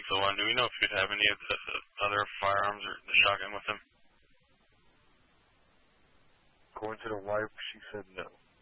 also on, do we know if he'd have any of the other firearms or the shotgun with him? According to the wife, she said no.